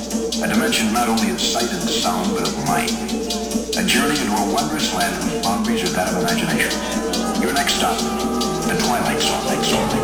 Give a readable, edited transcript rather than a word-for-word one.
A dimension not only of sight and sound, but of mind. A journey into a wondrous land whose boundaries are that of imagination. Your next stop, the Twilight Zone.